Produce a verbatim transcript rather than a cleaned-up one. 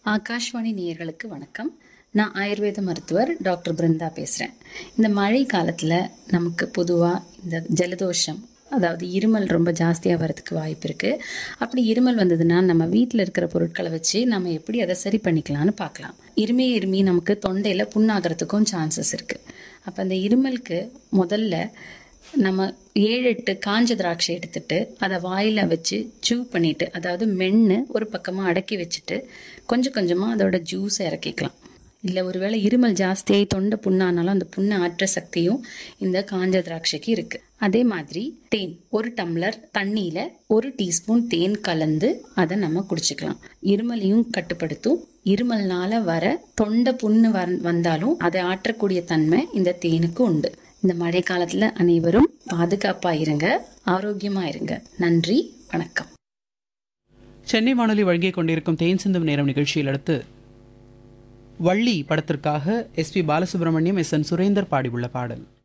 ஆகாஷ்வாணி நேயர்களுக்கு வணக்கம். நான் ஆயுர்வேத மருத்துவர் டாக்டர் பிருந்தா பேசுகிறேன். இந்த மழை காலத்தில் நமக்கு பொதுவாக இந்த ஜலதோஷம், அதாவது இருமல் ரொம்ப ஜாஸ்தியாக வரதுக்கு வாய்ப்பு இருக்குது. அப்படி இருமல் வந்ததுன்னா நம்ம வீட்டில் இருக்கிற பொருட்களை வச்சு நம்ம எப்படி அதை சரி பண்ணிக்கலாம்னு பார்க்கலாம். இருமி இருமி நமக்கு தொண்டையில் புண்ணாகிறதுக்கும் சான்சஸ் இருக்குது. அப்போ அந்த இருமலுக்கு முதல்ல நம்ம ஏழு எட்டு காஞ்ச திராட்சை எடுத்துட்டு அதை வாயில் வச்சு சூ பண்ணிட்டு, அதாவது மென்று ஒரு பக்கமாக அடக்கி வச்சுட்டு கொஞ்சம் கொஞ்சமாக அதோட ஜூஸை இறக்கிக்கலாம். இல்லை ஒருவேளை இருமல் ஜாஸ்தியாகி தொண்டை புண்ணானாலும் அந்த புண்ணை ஆற்ற சக்தியும் இந்த காஞ்ச திராட்சைக்கு இருக்குது. அதே மாதிரி தேன், ஒரு டம்ளர் தண்ணியில் ஒரு டீஸ்பூன் தேன் கலந்து அதை நம்ம குடிச்சுக்கலாம். இருமலையும் கட்டுப்படுத்தும். இருமல்னால வர தொண்டை புண்ணு வ வந்தாலும் அதை ஆற்றக்கூடிய தன்மை இந்த தேனுக்கு உண்டு. இந்த மழை காலத்துல அனைவரும் பாதுகாப்பா இருங்க, ஆரோக்கியமா இருங்க. நன்றி, வணக்கம். சென்னை வானொலி வழங்கிக் கொண்டிருக்கும் தேன் சிந்தும் நேரம் நிகழ்ச்சியில் அடுத்து வள்ளி படத்திற்காக S B Balasubramaniam, S N Surender பாடியுள்ள பாடல்.